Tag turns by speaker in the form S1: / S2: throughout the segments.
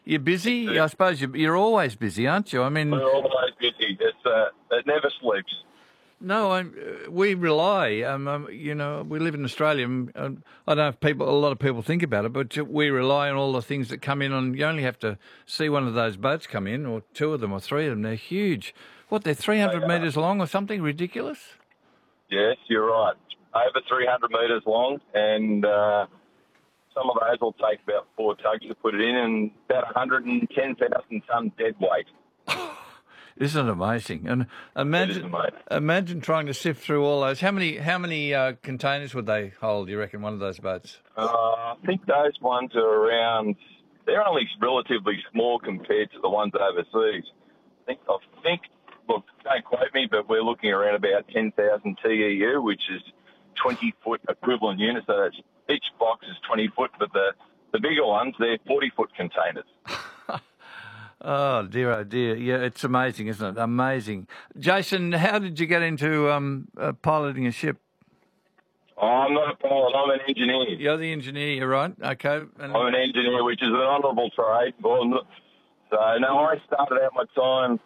S1: You're busy? I suppose you're always busy, aren't you? I mean,
S2: We're always busy. It never sleeps.
S1: no, we rely. We live in Australia. I don't know if a lot of people think about it, but we rely on all the things that come in. You only have to see one of those boats come in, or two of them, or three of them. They're huge. They're 300 metres long or something ridiculous?
S2: Yes, you're right. Over 300 metres long, and some of those will take about 4 tugs to put it in, and about 110,000 tonne dead weight.
S1: Isn't it amazing? And imagine trying to sift through all those. How many containers would they hold, you reckon, one of those boats?
S2: I think those ones are around. They're only relatively small compared to the ones overseas. I think. Look, don't quote me, but we're looking around about 10,000 TEU, which is 20-foot equivalent units. So that's, each box is 20 foot, but the bigger ones, they're 40-foot containers.
S1: Oh, dear. Yeah, it's amazing, isn't it? Amazing. Jason, how did you get into piloting a ship?
S2: Oh, I'm not a pilot. I'm an engineer.
S1: You're the engineer, you're right. Okay.
S2: I'm an engineer, which is an honourable trade. So, no, I started out my time,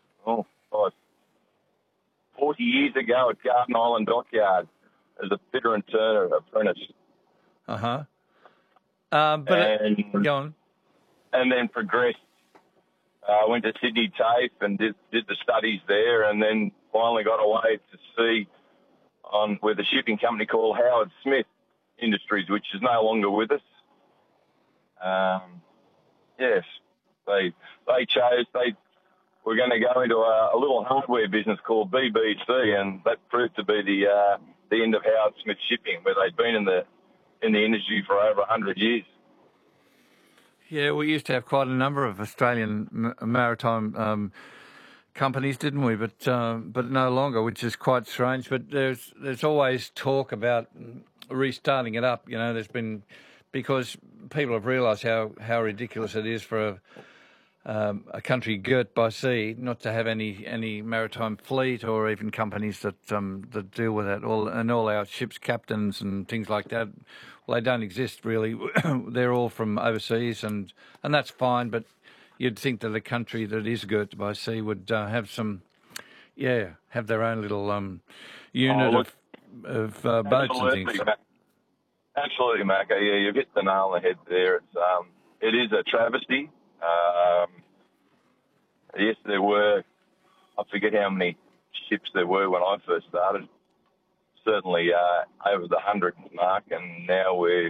S2: 40 years ago at Garden Island Dockyard as a fitter and turner apprentice.
S1: Uh-huh. Go on.
S2: And then progressed. Went to Sydney TAFE and did the studies there, and then finally got away to sea with a shipping company called Howard Smith Industries, which is no longer with us. Yes, they were going to go into a little hardware business called BBC, and that proved to be the end of Howard Smith Shipping, where they'd been in the industry for over 100 years.
S1: Yeah, we used to have quite a number of Australian maritime companies, didn't we? But no longer, which is quite strange. But there's always talk about restarting it up. You know, because people have realised how ridiculous it is for a country girt by sea not to have any maritime fleet or even companies that deal with that. All our ships' captains and things like that. Well, they don't exist really. They're all from overseas, and that's fine. But you'd think that a country that is girt by sea would have their own little unit of boats and things.
S2: Absolutely, Mac. Yeah, you've hit the nail on the head there. It is a travesty. Yes, there were. I forget how many ships there were when I first started. Certainly over the 100 mark, and now we're,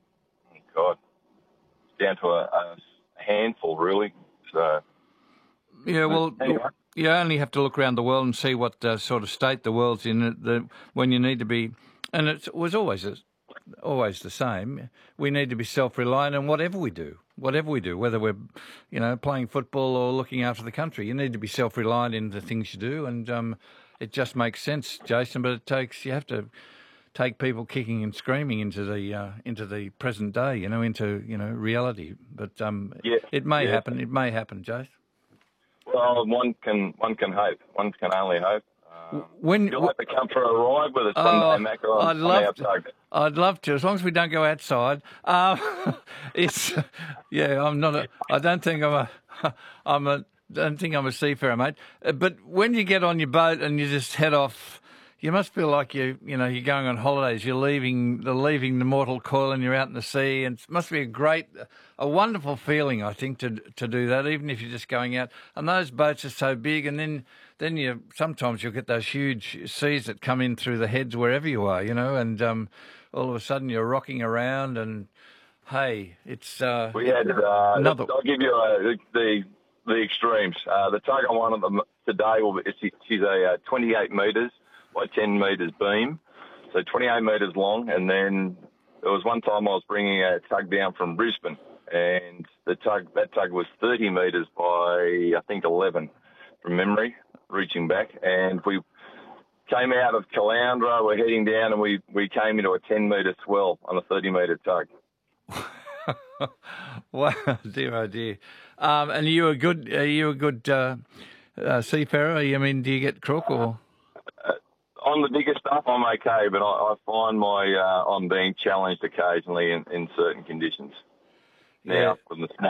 S2: down to a handful, really. So,
S1: yeah, well, anyway. You only have to look around the world and see what sort of state the world's in when you need to be, and it was always the same. We need to be self-reliant in whatever we do, whether we're, playing football or looking after the country. You need to be self-reliant in the things you do, and it just makes sense, Jason. But you have to take people kicking and screaming into the present day, into reality. But it may happen. It may happen, Jason.
S2: Well, one can hope. One can only hope. You'll have to come for a ride with us someday, Mac.
S1: I'd love to, as long as we don't go outside. I'm not. I don't think I'm a seafarer, mate. But when you get on your boat and you just head off, you must feel like you're going on holidays. You're leaving the mortal coil and you're out in the sea, and it must be a wonderful feeling, I think, to do that, even if you're just going out. And those boats are so big, and then sometimes you'll get those huge seas that come in through the heads wherever you are, and all of a sudden you're rocking around, and hey, it's
S2: we had another. I'll give you the extremes. The tug on one of them today she's a 28 metres by 10 metres beam, so 28 metres long. And then there was one time I was bringing a tug down from Brisbane, and that tug was 30 metres by I think 11 from memory, reaching back, and we came out of Caloundra, we're heading down, and we came into a 10-metre swell on a 30-metre tug.
S1: Wow, dear, oh dear. And are you a good seafarer? I mean, do you get crook or?
S2: On the bigger stuff, I'm okay, but I find I'm being challenged occasionally in certain conditions. Now, from the small